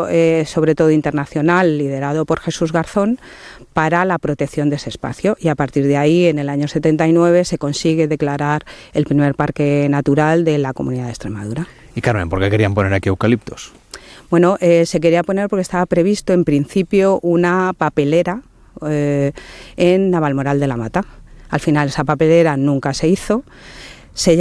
sobre todo internacional, liderado por Jesús Garzón, para la protección de ese espacio. Y a partir de ahí, en el año 79, se consigue declarar el primer parque natural de la Comunidad de Extremadura. Y Carmen, ¿por qué querían poner aquí eucaliptos? Bueno, se quería poner porque estaba previsto en principio una papelera en Navalmoral de la Mata. Al final esa papelera nunca se hizo.